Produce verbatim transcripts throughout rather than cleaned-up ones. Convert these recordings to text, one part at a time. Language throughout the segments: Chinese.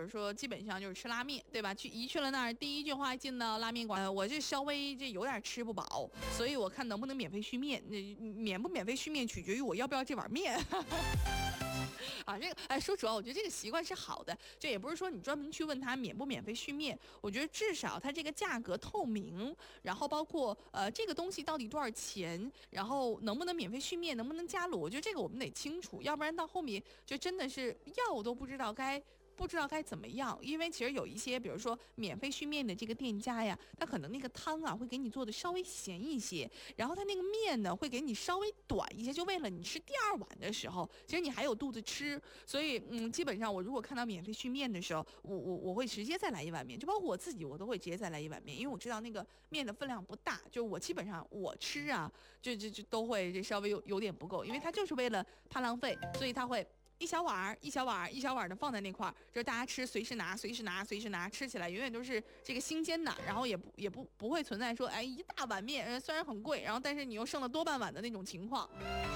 如说基本上就是吃拉面，对吧？去一去了那儿，第一句话进到拉面馆，呃、我这稍微这有点吃不饱，所以我看能不能免费续面。那免不免费续面取决于我要不要这碗面。啊，这个哎，说实话，我觉得这个习惯是好的。这也不是说你专门去问他免不免费续面，我觉得至少它这个价格透明，然后包括呃这个东西到底多少钱，然后能不能免费续面，能不能加卤，我觉得这个我们得清楚，要不然到后面就真的是要我都不知道该。不知道该怎么样，因为其实有一些，比如说免费续面的这个店家呀，他可能那个汤啊会给你做的稍微咸一些，然后他那个面呢会给你稍微短一些，就为了你吃第二碗的时候，其实你还有肚子吃。所以，嗯，基本上我如果看到免费续面的时候，我我我会直接再来一碗面，就包括我自己，我都会直接再来一碗面，因为我知道那个面的分量不大，就我基本上我吃啊，就就就都会这稍微有有点不够，因为它就是为了怕浪费，所以他会。一小碗一小碗一小碗的放在那块儿，就是大家吃随时拿随时拿随时拿，吃起来永远都是这个新鲜的，然后也不也不不会存在说哎一大碗面虽然很贵，然后但是你又剩了多半碗的那种情况。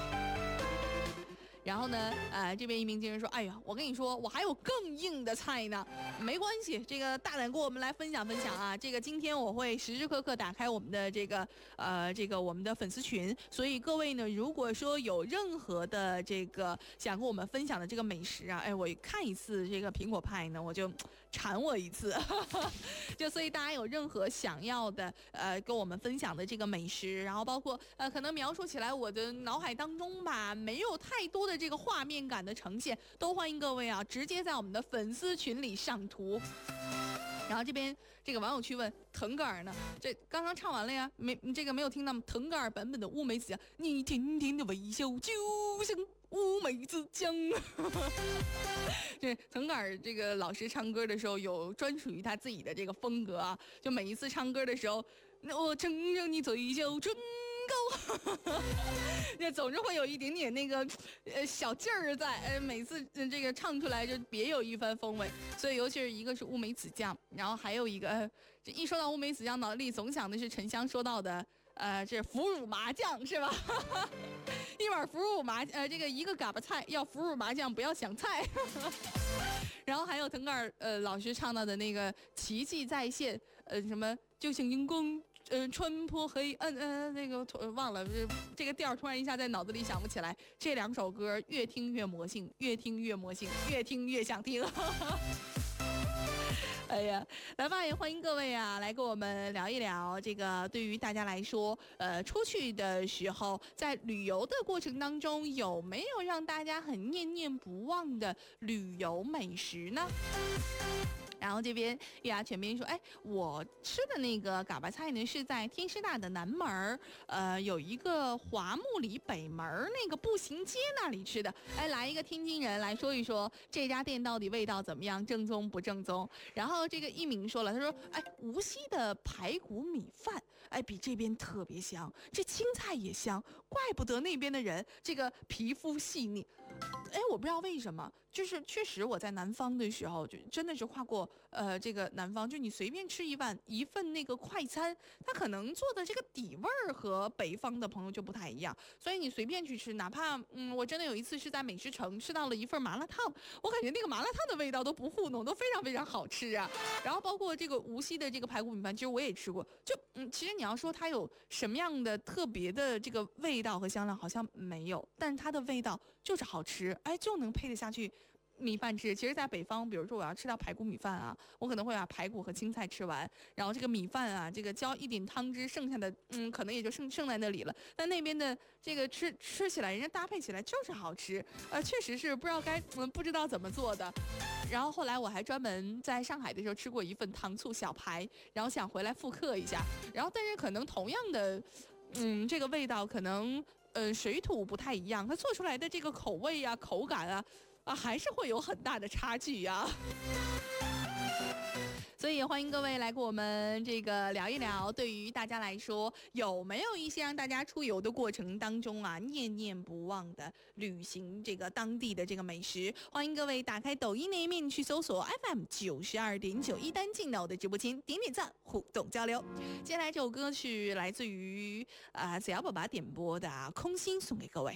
然后呢，呃，这边一名经人说：“哎呀，我跟你说，我还有更硬的菜呢。没关系，这个大胆跟我们来分享分享啊。这个今天我会时时刻刻打开我们的这个呃这个我们的粉丝群，所以各位呢，如果说有任何的这个想跟我们分享的这个美食啊，哎，我看一次这个苹果派呢，我就馋我一次。就所以大家有任何想要的呃跟我们分享的这个美食，然后包括呃可能描述起来我的脑海当中吧没有太多的这个画面感的呈现，都欢迎各位啊直接在我们的粉丝群里上图。然后这边这个网友去问腾格尔呢，这刚刚唱完了呀，没这个没有听到腾格尔版本的乌梅子酱，你甜甜的微笑就像乌梅子酱。这腾格尔这个老师唱歌的时候有专属于他自己的这个风格啊，就每一次唱歌的时候，那我承认你嘴角真高，那总是会有一点点那个呃小劲儿在，呃每次这个唱出来就别有一番风味。所以尤其是一个是乌梅子酱，然后还有一个，呃、这一说到乌梅子酱，脑里总想的是沉香说到的，呃，这腐乳麻酱是吧？一碗腐乳麻，呃，这个一个嘎巴菜要腐乳麻酱，不要想菜。然后还有腾格尔呃老师唱到的那个奇迹再现，呃，什么就像荧光。呃，穿破黑暗，呃，那个忘了，这个调突然一下在脑子里想不起来。这两首歌越听越魔性，越听越魔性，越听越想听。哎呀，来吧，也欢迎各位啊，来跟我们聊一聊这个。对于大家来说，呃，出去的时候，在旅游的过程当中，有没有让大家很念念不忘的旅游美食呢？然后这边月牙全边说，哎，我吃的那个嘎巴菜呢是在天师大的南门，呃，有一个华木里北门那个步行街那里吃的。哎，来一个天津人来说一说这家店到底味道怎么样，正宗不正宗？然后这个一鸣说了，他说，哎，无锡的排骨米饭，哎，比这边特别香，这青菜也香，怪不得那边的人这个皮肤细腻。哎，我不知道为什么，就是确实我在南方的时候，就真的是跨过呃这个南方，就你随便吃一碗一份那个快餐，它可能做的这个底味儿和北方的朋友就不太一样，所以你随便去吃，哪怕嗯，我真的有一次是在美食城吃到了一份麻辣烫，我感觉那个麻辣烫的味道都不糊弄，都非常非常好吃啊。然后包括这个无锡的这个排骨米饭，其实我也吃过，就嗯，其实你要说它有什么样的特别的这个味道和香料，好像没有，但是它的味道就是好吃。哎，就能配得下去米饭吃。其实在北方，比如说我要吃到排骨米饭啊，我可能会把排骨和青菜吃完，然后这个米饭啊，这个浇一点汤汁，剩下的嗯可能也就剩剩在那里了。但那边的这个吃吃起来，人家搭配起来就是好吃，呃，确实是不知道该嗯不知道怎么做的。然后后来我还专门在上海的时候吃过一份糖醋小排，然后想回来复刻一下。然后但是可能同样的嗯这个味道可能呃水土不太一样，它做出来的这个口味啊口感啊啊还是会有很大的差距呀。所以也欢迎各位来跟我们这个聊一聊，对于大家来说有没有一些让大家出游的过程当中啊念念不忘的旅行这个当地的这个美食。欢迎各位打开抖音那一面去搜索 F M 九十二点九，一单进到我的直播间，点点赞互动交流。接下来这首歌曲来自于啊子瑶爸爸点播的、啊、空心，送给各位。